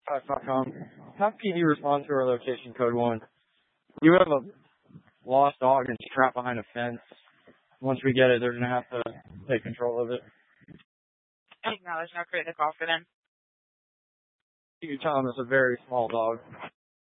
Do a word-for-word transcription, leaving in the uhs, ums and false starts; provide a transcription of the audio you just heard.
Five dot com. Have P D respond to our location code one. You have a lost dog and trapped behind a fence. Once we get it, they're gonna have to take control of it. Acknowledge, now create the call for them. You can tell them it's a very small dog.